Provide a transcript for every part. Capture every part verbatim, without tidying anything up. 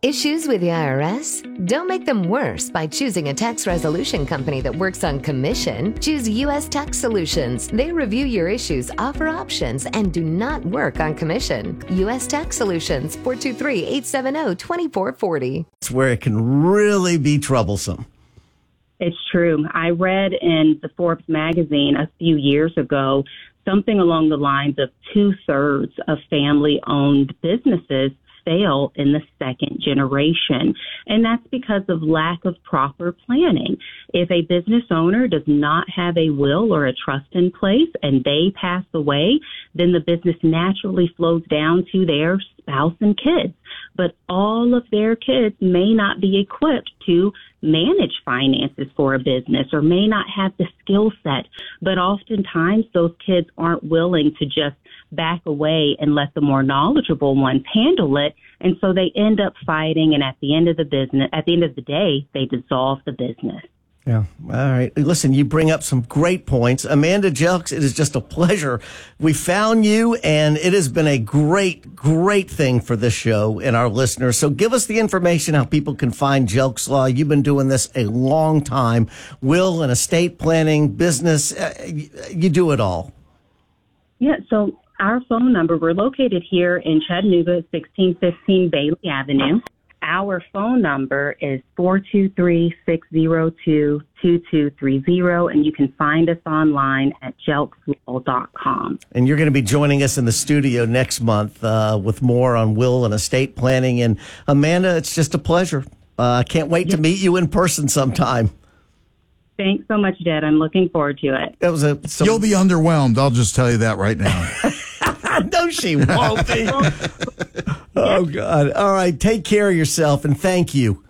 Issues with the I R S? Don't make them worse by choosing a tax resolution company that works on commission. Choose U S Tax Solutions. They review your issues, offer options, and do not work on commission. U S Tax Solutions, four two three, eight seven zero, two four four zero. It's where it can really be troublesome. It's true. I read in the Forbes magazine a few years ago something along the lines of two-thirds of family-owned businesses fail in the second generation. And that's because of lack of proper planning. If a business owner does not have a will or a trust in place and they pass away, then the business naturally flows down to their spouse and kids. But all of their kids may not be equipped to manage finances for a business or may not have the skill set. But oftentimes those kids aren't willing to just back away and let the more knowledgeable ones handle it. And so they end up fighting. And at the end of the business, at the end of the day, they dissolve the business. Yeah. All right. Listen, you bring up some great points. Amanda Jelks, it is just a pleasure. We found you, and it has been a great, great thing for this show and our listeners. So give us the information how people can find Jelks Law. You've been doing this a long time. Will and estate planning, business, uh, you do it all. Yeah. So our phone number, we're located here in Chattanooga, sixteen fifteen Bailey Avenue. Our phone number is four two three, six zero two, two two three zero, and you can find us online at jelks law dot com. And you're going to be joining us in the studio next month uh, with more on will and estate planning. And Amanda, it's just a pleasure. I uh, can't wait yes. to meet you in person sometime. Thanks so much, Jed. I'm looking forward to it. It was a. Some... You'll be underwhelmed. I'll just tell you that right now. No, she won't be. Oh, God. All right. Take care of yourself, and thank you.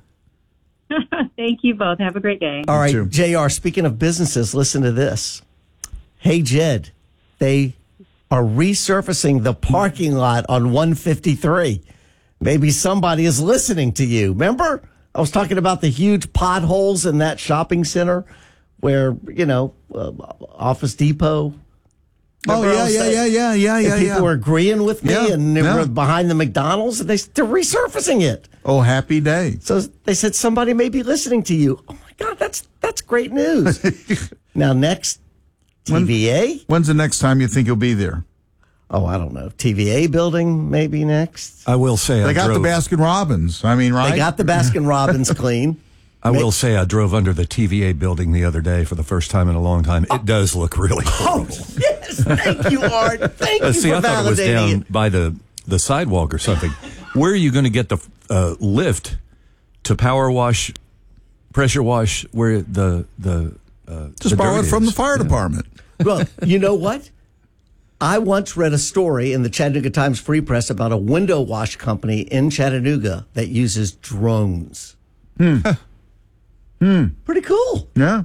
Thank you both. Have a great day. All right, J R, speaking of businesses, listen to this. Hey, Jed, they are resurfacing the parking lot on one fifty-three. Maybe somebody is listening to you. Remember? I was talking about the huge potholes in that shopping center where, you know, uh, Office Depot. Oh, yeah, yeah, yeah, yeah, yeah, yeah, People yeah. were agreeing with me, yeah, and they yeah. were behind the McDonald's, and they, they're resurfacing it. Oh, happy day. So they said somebody may be listening to you. Oh, my God, that's that's great news. Now, next, T V A? When, when's the next time you think you'll be there? Oh, I don't know. T V A building, maybe next. I will say They I got drove, the Baskin Robbins. I mean, right? They got the Baskin Robbins clean. I will say I drove under the T V A building the other day for the first time in a long time. It does look really horrible. Oh, yes. Thank you, Art. Thank Uh, you see, for I thought it was down validating it. by the, the sidewalk or something. Where are you going to get the uh, lift to power wash, pressure wash, where the the uh, Just the borrow dirt it from is? the fire Yeah. department. Well, you know what? I once read a story in the Chattanooga Times Free Press about a window wash company in Chattanooga that uses drones. Hmm. Hmm. Pretty cool. Yeah.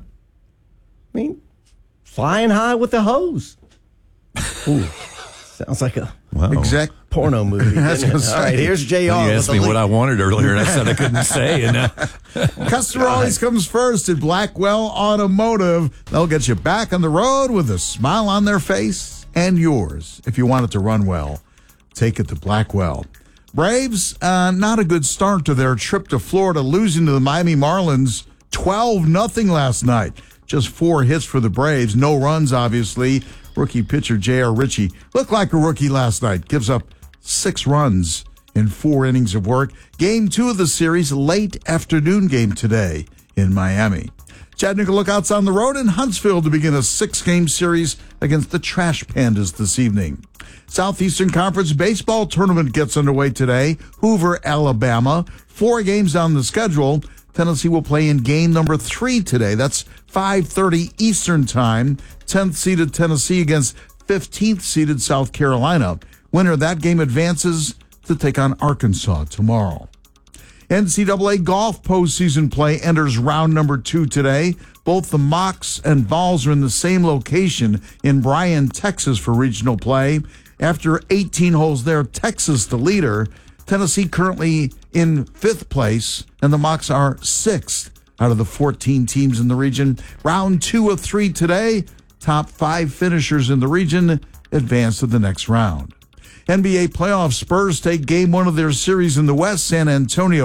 I mean, flying high with the hose. Ooh, sounds like a Wow. Exact. porno movie. doesn't it? All right, here's J R. You with asked the me lead. what I wanted earlier, and I said I couldn't say. And uh, Customer always comes first at Blackwell Automotive. They'll get you back on the road with a smile on their face and yours. If you want it to run well, take it to Blackwell. Braves, uh, not a good start to their trip to Florida, losing to the Miami Marlins twelve nothing last night. Just four hits for the Braves. No runs, obviously. Rookie pitcher J R. Ritchie looked like a rookie last night. Gives up six runs in four innings of work. Game two of the series, late afternoon game today in Miami. Chattanooga Lookouts on the road in Huntsville to begin a six-game series against the Trash Pandas this evening. Southeastern Conference baseball tournament gets underway today. Hoover, Alabama. Four games on the schedule. Tennessee will play in game number three today. That's five thirty Eastern time. tenth seeded Tennessee against fifteenth seeded South Carolina. Winner of that game advances to take on Arkansas tomorrow. N C double A golf postseason play enters round number two today. Both the Mocs and Vols are in the same location in Bryan, Texas for regional play. After eighteen holes there, Texas the leader. Tennessee currently in fifth place, and the Mocs are sixth out of the fourteen teams in the region. Round two of three today. Top five finishers in the region advance to the next round. N B A playoff Spurs take game one of their series in the West. San Antonio